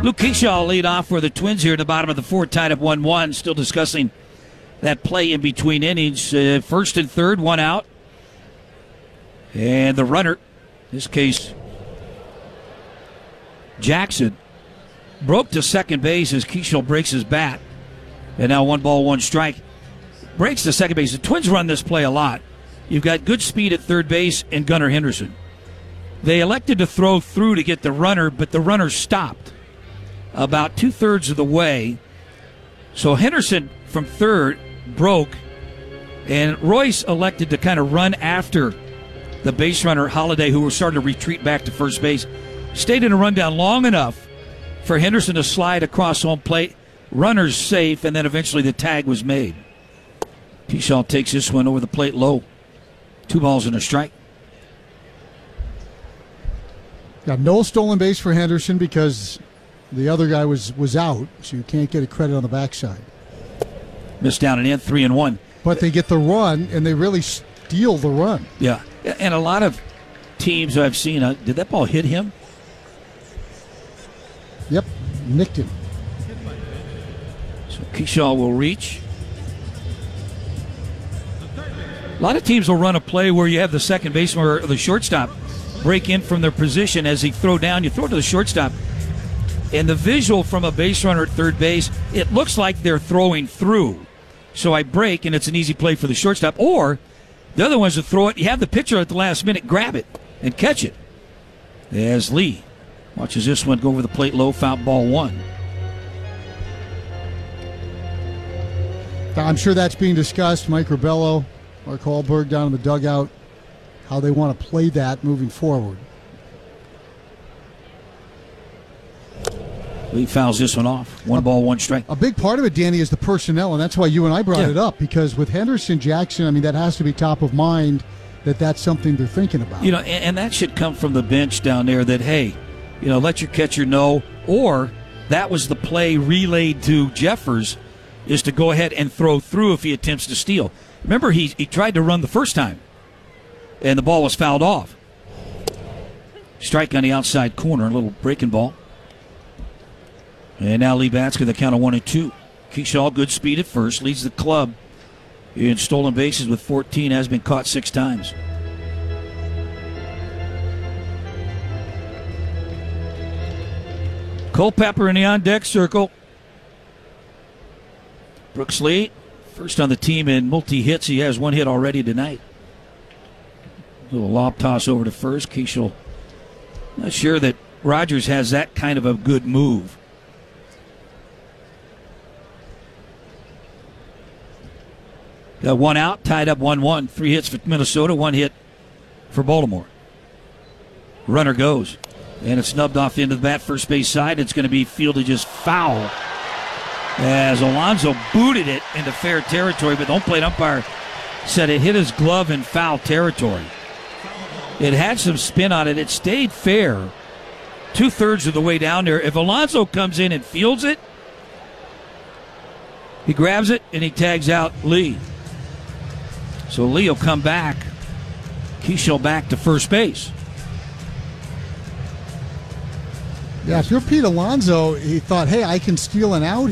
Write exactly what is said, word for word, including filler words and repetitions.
Luke Keyshaw lead off for the Twins here at the bottom of the fourth, tied up one one. Still discussing that play in between innings. Uh, first and third, one out. And the runner, in this case, Jackson, broke to second base as Keyshaw breaks his bat. And now one ball, one strike. Breaks to second base. The Twins run this play a lot. You've got good speed at third base and Gunnar Henderson. They elected to throw through to get the runner, but the runner stopped about two-thirds of the way. So Henderson from third broke, and Royce elected to kind of run after the base runner, Holiday, who was starting to retreat back to first base. Stayed in a rundown long enough for Henderson to slide across home plate. Runner's safe, and then eventually the tag was made. Keyshaw takes this one over the plate low. Two balls and a strike. Got no stolen base for Henderson because the other guy was, was out, so you can't get a credit on the backside. Missed down and in, three and one. But they get the run, and they really steal the run. Yeah, and a lot of teams I've seen, uh, did that ball hit him? Yep, nicked him. So Keyshaw will reach. A lot of teams will run a play where you have the second baseman or the shortstop break in from their position as he throw down. You throw it to the shortstop. And the visual from a base runner at third base, it looks like they're throwing through. So I break, and it's an easy play for the shortstop. Or the other one's to throw it. You have the pitcher at the last minute, grab it and catch it. As Lee watches this one go over the plate low, foul ball one. I'm sure that's being discussed. Mike Rabello, Mark Hallberg down in the dugout, how they want to play that moving forward. Lee fouls this one off. One ball, one strike. A big part of it, Danny, is the personnel, and that's why you and I brought yeah. it up, because with Henderson, Jackson, I mean, that has to be top of mind, that that's something they're thinking about. You know, and, and that should come from the bench down there that, hey, you know, let your catcher know, or that was the play relayed to Jeffers, is to go ahead and throw through if he attempts to steal. Remember, he, he tried to run the first time, and the ball was fouled off. Strike on the outside corner, a little breaking ball. And now Lee Batsker, the count of one and two. Keyshaw, good speed at first, leads the club in stolen bases with fourteen, has been caught six times. Culpepper in the on-deck circle. Brooks Lee, first on the team in multi-hits. He has one hit already tonight. Little lob toss over to first. Keyshaw, not sure that Rogers has that kind of a good move. Got one out, tied up one one. Three hits for Minnesota, one hit for Baltimore. Runner goes, and it's snubbed off the end of the bat, first base side. It's going to be fielded just foul as Alonso booted it into fair territory, but the home plate umpire said it hit his glove in foul territory. It had some spin on it. It stayed fair two-thirds of the way down there. If Alonso comes in and fields it, he grabs it and he tags out Lee. So Lee will come back. Keyshaw back to first base. Yeah, if you're Pete Alonso, he thought, hey, I can steal an out